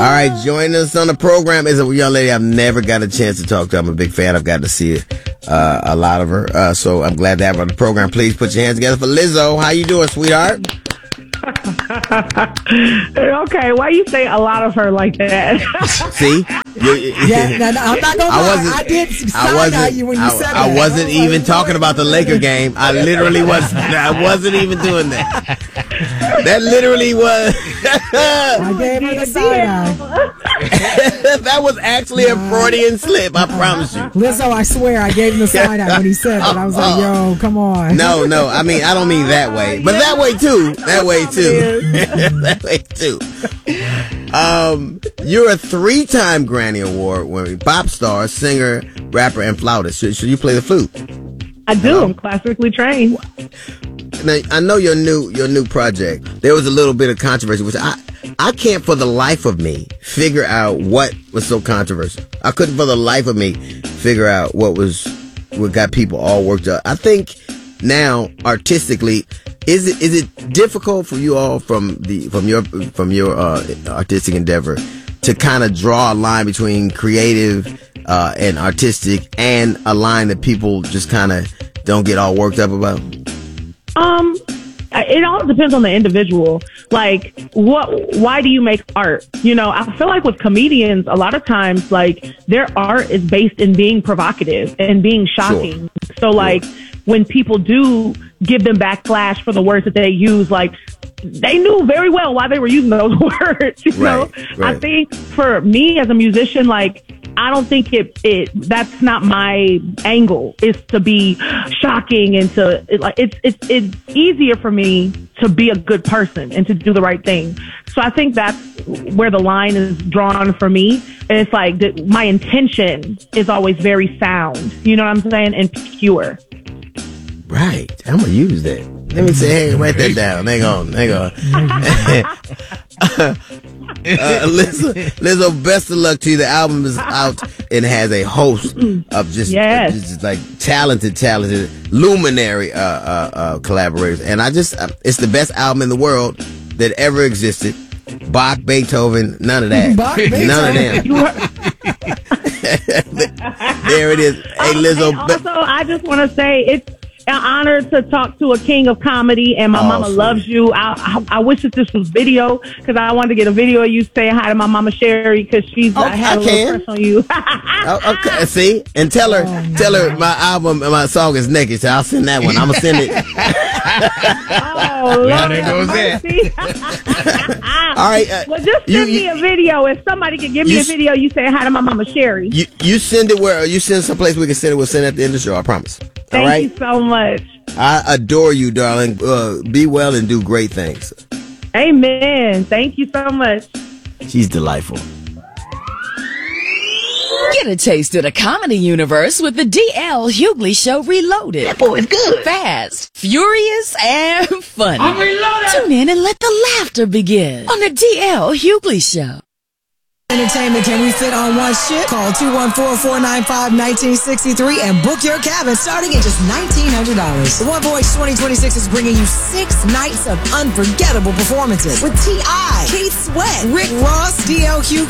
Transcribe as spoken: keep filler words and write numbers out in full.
right, joining us on the program is a young lady I've never got a chance to talk to. I'm a big fan. I've got to see uh, a lot of her. Uh, so I'm glad to have her on the program. Please put your hands together for Lizzo. How you doing, sweetheart? Okay, why you say a lot of her like that? See? You, yeah, no, no, I'm not gonna I lie. wasn't, I did I wasn't, you when you I, said I that. wasn't I even talking about the Laker game. I literally was. I wasn't even doing that. That literally was. I gave her the side eye. That was actually a Freudian slip. I promise you. Lizzo, I swear, I gave him the side eye when he said that. I was like, yo, come on. No, no. I mean, I don't mean that way, but that way too. That way too. That way too. Um, you're a three-time Grammy Award-winning pop star, singer, rapper, and flautist. Should, should you play the flute? I do. Hello? I'm classically trained. Now, I know your new your new project. There was a little bit of controversy, which I I can't for the life of me figure out what was so controversial. I couldn't for the life of me figure out what was what got people all worked up. I think now artistically, is it is it difficult for you all from the from your from your uh, artistic endeavor to kind of draw a line between creative uh, and artistic, and a line that people just kind of don't get all worked up about? Um, it all depends on the individual. Like, what? Why do you make art? You know, I feel like with comedians, a lot of times, like, their art is based in being provocative and being shocking. Sure. So, like, sure. when people do give them backlash for the words that they use, like, they knew very well why they were using those words. You know, right, right. I think for me as a musician, like, I don't think it, it, that's not my angle, is to be shocking and to, it, like, it's, it's, it's easier for me to be a good person and to do the right thing. So I think that's where the line is drawn for me. And it's like, the, my intention is always very sound, you know what I'm saying? And pure. Right. I'm going to use that. Let me say, hey, write that down. Hang on, hang on. uh, Lizzo, Lizzo, best of luck to you. The album is out and has a host of just, yes. uh, just like talented, talented, luminary uh, uh, uh, collaborators. And I just, uh, it's the best album in the world that ever existed. Bach, Beethoven, none of that. Bach, none of them. There it is. Hey, Lizzo. And also, I just want to say it's an honor to talk to a king of comedy, and my oh, mama sweet. loves you. I, I I wish that this was video, because I wanted to get a video of you saying hi to my mama Sherry, because she's oh, I had I a can. little crush on you. oh, okay, see, and tell her, oh, tell her my album and my song is naked. So I'll send that one. I'm gonna send it. Oh, Lord, yeah, there goes that. All right. Uh, well, just send you, me you, a video. If somebody could give me you, a video, you saying hi to my mama Sherry. You you send it where you send someplace we can send it. We'll send it at the end of the show. I promise. Thank All right? you so much. I adore you, darling. Uh, be well and do great things. Amen. Thank you so much. She's delightful. Get a taste of the comedy universe with the D L Hughley Show Reloaded. That boy is good. Fast, furious, and funny. I'm reloaded. Tune in and let the laughter begin on the D L Hughley Show. Entertainment, can we fit on one ship? Call two one four, four nine five, one nine six three and book your cabin starting at just nineteen hundred dollars. The One Voice twenty twenty-six is bringing you six nights of unforgettable performances with T I, Keith Sweat, Rick Ross, D L Hughley,